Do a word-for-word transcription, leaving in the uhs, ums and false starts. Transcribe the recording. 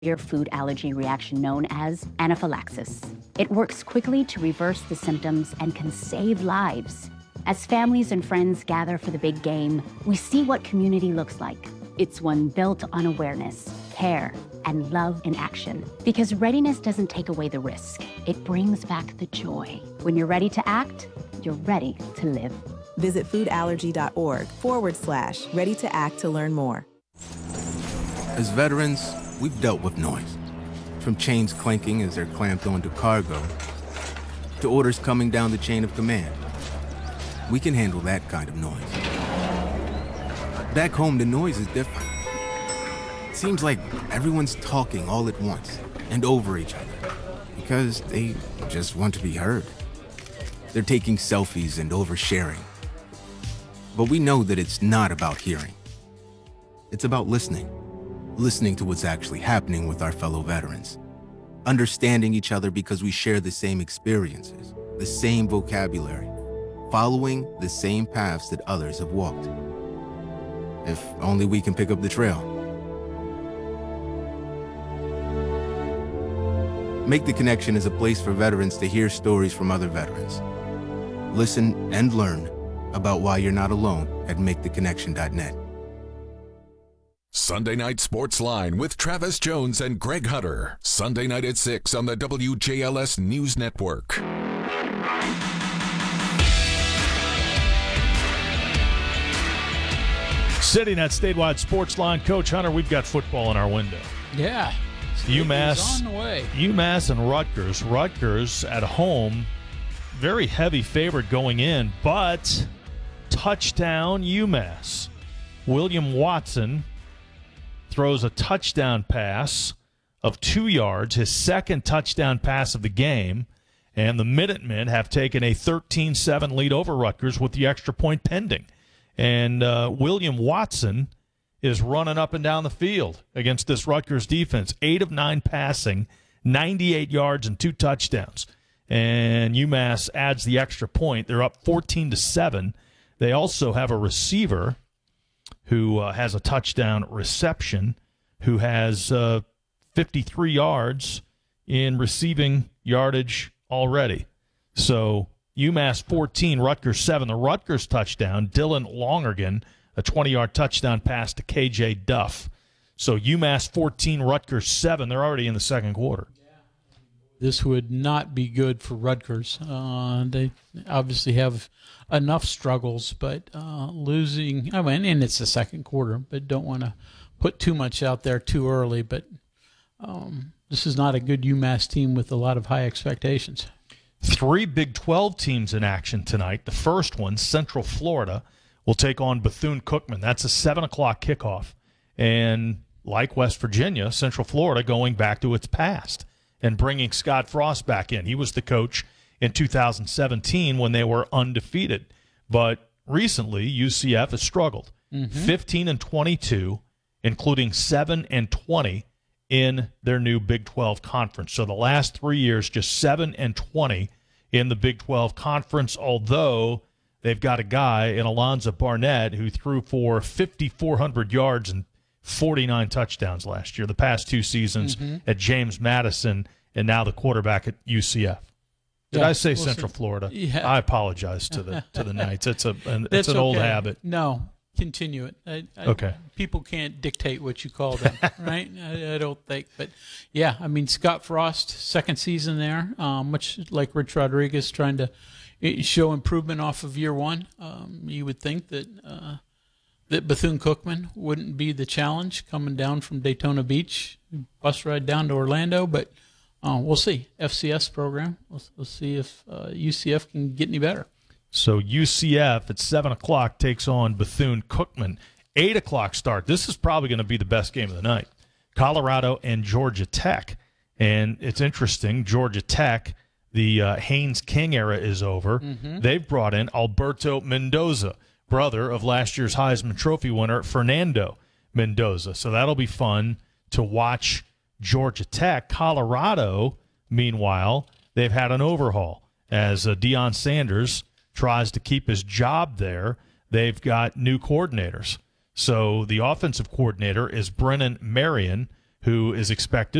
severe food allergy reaction known as anaphylaxis. It works quickly to reverse the symptoms and can save lives. As families and friends gather for the big game, we see what community looks like. It's one built on awareness, care, and love in action. Because readiness doesn't take away the risk. It brings back the joy. When you're ready to act, you're ready to live. Visit foodallergy.org forward slash ready to act to learn more. As veterans, we've dealt with noise. From chains clanking as they're clamped onto cargo, to orders coming down the chain of command. We can handle that kind of noise. Back home, the noise is different. It seems like everyone's talking all at once and over each other because they just want to be heard. They're taking selfies and oversharing. But we know that it's not about hearing. It's about listening. Listening to what's actually happening with our fellow veterans. Understanding each other because we share the same experiences, the same vocabulary, following the same paths that others have walked. If only we can pick up the trail. Make the Connection is a place for veterans to hear stories from other veterans. Listen and learn about why you're not alone at make the connection dot net. Sunday Night Sports Line with Travis Jones and Greg Hunter. Sunday night at six on the W J L S News Network. Sitting at Statewide Sports Line, Coach Hunter, we've got football in our window. Yeah. UMass, on the way. UMass and Rutgers. Rutgers at home, very heavy favorite going in, but touchdown UMass. William Watson throws a touchdown pass of two yards, his second touchdown pass of the game, and the Minutemen have taken a thirteen seven lead over Rutgers with the extra point pending. And uh, William Watson is running up and down the field against this Rutgers defense. Eight of nine passing, ninety-eight yards and two touchdowns. And UMass adds the extra point. They're up fourteen to seven. They also have a receiver who uh, has a touchdown reception, who has uh, fifty-three yards in receiving yardage already. So UMass fourteen, Rutgers seven. The Rutgers touchdown, Dylan Lonergan, a twenty-yard touchdown pass to K J Duff. So UMass fourteen, Rutgers seven. They're already in the second quarter. This would not be good for Rutgers. Uh, they obviously have enough struggles, but uh, losing, I mean, and it's the second quarter, but don't want to put too much out there too early. But um, this is not a good UMass team with a lot of high expectations. Three Big twelve teams in action tonight. The first one, Central Florida, will take on Bethune-Cookman. That's a seven o'clock kickoff. And like West Virginia, Central Florida going back to its past and bringing Scott Frost back in. He was the coach in two thousand seventeen when they were undefeated. But recently, U C F has struggled. Mm-hmm. fifteen and twenty-two, including seven and twenty in their new Big twelve conference. So the last three years, just seven and twenty in the Big twelve conference, although they've got a guy in Alonzo Barnett who threw for fifty-four hundred yards and forty-nine touchdowns last year, the past two seasons mm-hmm. at James Madison, and now the quarterback at U C F. Did yeah, I say we'll Central see. Florida? Yeah. I apologize to the to the Knights. It's a an, it's an okay. old habit. No, continue it. I, I, okay. People can't dictate what you call them, right? I, I don't think. But, yeah, I mean, Scott Frost, second season there, um, much like Rich Rodriguez, trying to show improvement off of year one. Um, you would think that uh, that Bethune-Cookman wouldn't be the challenge coming down from Daytona Beach, bus ride down to Orlando, but uh, we'll see. F C S program. We'll, we'll see if uh, U C F can get any better. So U C F at seven o'clock takes on Bethune-Cookman. eight o'clock start. This is probably going to be the best game of the night. Colorado and Georgia Tech. And it's interesting, Georgia Tech, the uh, Haynes King era is over. Mm-hmm. They've brought in Alberto Mendoza, brother of last year's Heisman Trophy winner Fernando Mendoza. So that'll be fun to watch Georgia Tech. Colorado, meanwhile, they've had an overhaul as uh, Deion Sanders tries to keep his job there. They've got new coordinators. So the offensive coordinator is Brennan Marion, who is expected